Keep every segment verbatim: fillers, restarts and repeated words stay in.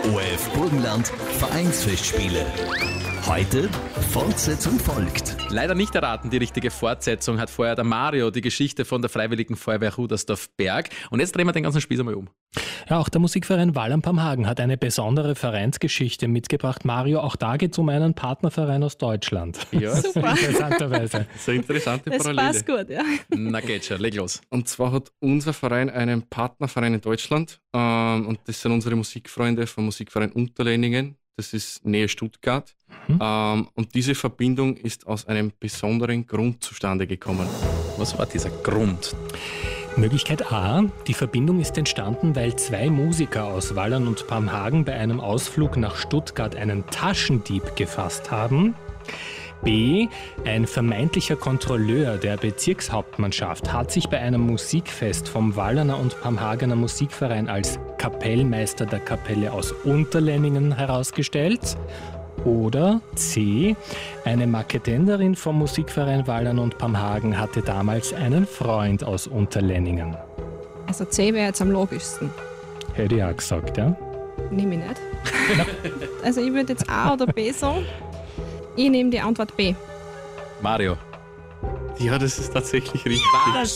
O R F Burgenland Vereinsfestspiele. Heute Fortsetzung folgt. Leider nicht erraten, die richtige Fortsetzung hat vorher der Mario, die Geschichte von der Freiwilligen Feuerwehr Rudersdorf-Berg. Und jetzt drehen wir den ganzen Spieß einmal um. Ja, auch der Musikverein Wallern-Pamhagen hat eine besondere Vereinsgeschichte mitgebracht. Mario, auch da geht es um einen Partnerverein aus Deutschland. Ja, Super. Interessanterweise. so eine interessante Das Parallele. passt gut, ja. Na geht schon, leg los. Und zwar hat unser Verein einen Partnerverein in Deutschland ähm, und das sind unsere Musikfreunde vom Musikverein Unterlenningen. Das ist Nähe Stuttgart. Mhm. Ähm, und diese Verbindung ist aus einem besonderen Grund zustande gekommen. Was war dieser Grund? Möglichkeit A. Die Verbindung ist entstanden, weil zwei Musiker aus Wallern und Pamhagen bei einem Ausflug nach Stuttgart einen Taschendieb gefasst haben. B. Ein vermeintlicher Kontrolleur der Bezirkshauptmannschaft hat sich bei einem Musikfest vom Wallerner und Pamhagener Musikverein als Kapellmeister der Kapelle aus Unterlenningen herausgestellt. Oder C. Eine Marketenderin vom Musikverein Wallern und Pamhagen hatte damals einen Freund aus Unterlenningen. Also C wäre jetzt am logischsten. Hätte ich auch gesagt, ja? Nehme ich nicht. Also ich würde jetzt A oder B sagen. Ich nehme die Antwort B. Mario. Ja, das ist tatsächlich richtig. Das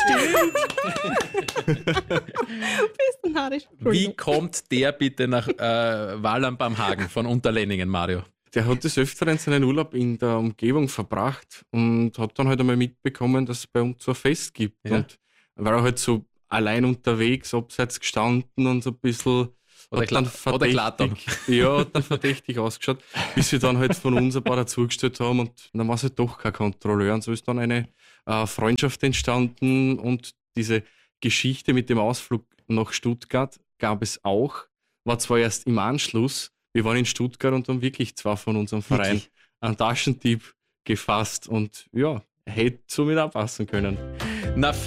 Bist du narrisch? Wie kommt der bitte nach äh, Wallern-Pamhagen von Unterlenningen, Mario? Der hat des Öfteren seinen Urlaub in der Umgebung verbracht und hat dann halt einmal mitbekommen, dass es bei uns so ein Fest gibt. Ja. Und er war halt so allein unterwegs, abseits gestanden und so ein bisschen. Oder, hat dann Kla oder Glattern. Ja, hat dann verdächtig ausgeschaut, bis wir dann halt von uns ein paar dazugestellt haben und dann war es halt doch kein Kontrolleur. Und so ist dann eine äh, Freundschaft entstanden und diese Geschichte mit dem Ausflug nach Stuttgart gab es auch. War zwar erst im Anschluss, wir waren in Stuttgart und haben wirklich zwei von unserem Verein Wirklich? einen Taschendieb gefasst und ja, hätte somit auch passen können. Na,